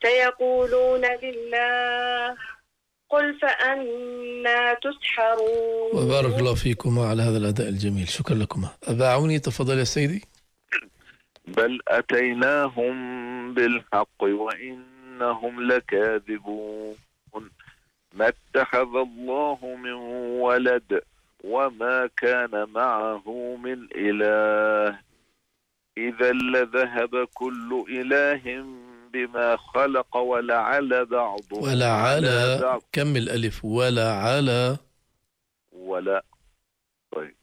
سيقولون لله قل فأنا تسحرون. وبارك الله فيكما على هذا الأداء الجميل، شكرا لكما. أبا عوني تفضل يا سيدي. بل أتيناهم بالحق وإنهم لكاذبون. ما اتخذ الله من ولد وما كان معه من إله إذا لذهب كل إله بما خلق ولعل بعضهم ولعل بعض. كمل ألف ولعل ولا طيب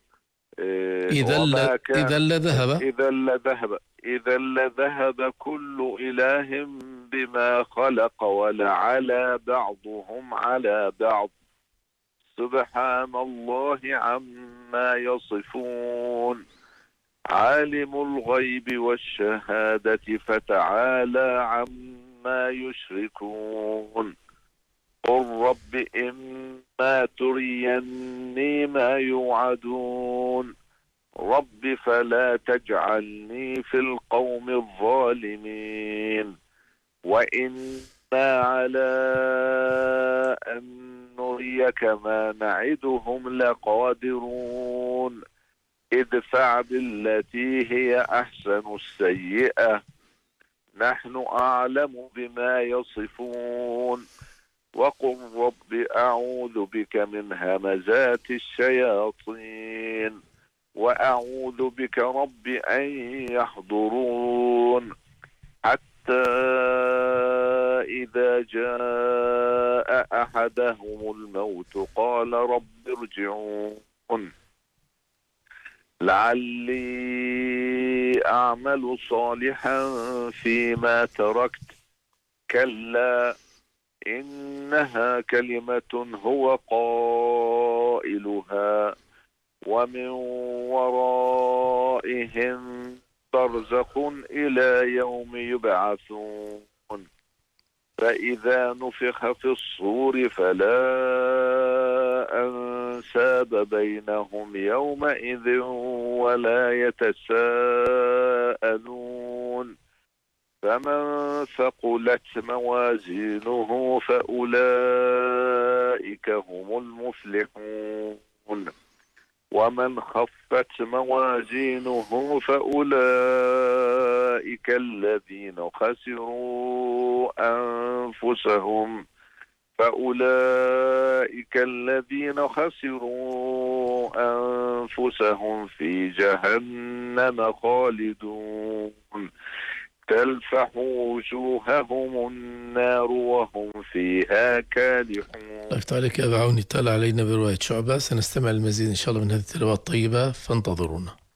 إذا لذهب كل إله بما خلق ولعل بعضهم على بعض سبحان الله عما يصفون. عالم الغيب والشهادة فتعالى عما يشركون. قل رب إما تريني ما يوعدون رب فلا تجعلني في القوم الظالمين وإنا على أن نريك ما نعدهم لقادرون. ادفع بالتي هي أحسن السيئة نحن أعلم بما يصفون. وقل رب أعوذ بك من همزات الشياطين وأعوذ بك رب أن يحضرون. حتى إذا جاء أحدهم الموت قال رب ارجعون لعلي أعمل صالحا فيما تركت كلا إنها كلمة هو قائلها ومن ورائهم برزخ إلى يوم يبعثون. فإذا نفخ في الصور فلا أنساب بينهم يومئذ ولا يتساءلون. فمن ثقلت موازينه فأولئك هم المفلحون ومن خفت موازينه فأولئك الذين خسروا أنفسهم في جهنم خالدون. تلفح وجوههم النار وهم فيها كالحون. الله عليك يا أبا عوني، تعالى علينا برواية شعبة. سنستمع للمزيد إن شاء الله من هذه التلاوات الطيبة، فانتظرونا.